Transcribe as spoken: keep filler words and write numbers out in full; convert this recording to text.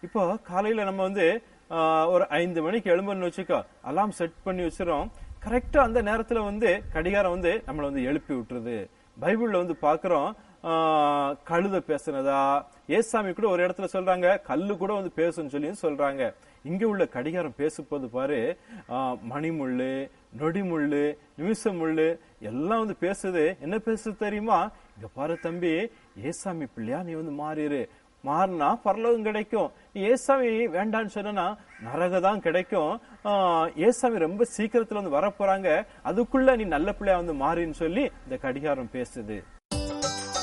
இப்போ காலையில நம்ம வந்து ஆஹ் ஒரு ஐந்து மணிக்கு எழும்புன்னு வச்சுக்கோ, அலாம் செட் பண்ணி வச்சிரும். கரெக்டா அந்த நேரத்துல வந்து கடிகாரம் வந்து நம்மளை வந்து எழுப்பி விட்டுருது. பைபிள்ல வந்து பாக்குறோம், ஆஹ் கழுத பேசுனதா, ஏசாமி கூட ஒரு இடத்துல சொல்றாங்க கல்லு கூட வந்து பேசுன்னு சொல்லி சொல்றாங்க. இங்க உள்ள கடிகாரம் பேசும்போது பாரு, ஆஹ் மணிமுள்ளு, நொடிமுள்ளு, நிமிஷம் முள்ளு எல்லாம் வந்து பேசுது. என்ன பேசுது தெரியுமா? இங்க பாரு தம்பி, ஏசாமி பிள்ளையா நீ வந்து மாறிடு, மாறினா பரலோகம் கிடைக்கும். ஏசாமி வேண்டான்னு சொன்னா நரக தான் கிடைக்கும். ஆஹ் ஏசாமி ரொம்ப சீக்கிரத்துல வந்து வரப்போறாங்க, அதுக்குள்ள நீ நல்ல பிள்ளையா வந்து மாறின்னு சொல்லி இந்த கடிகாரம் பேசுது.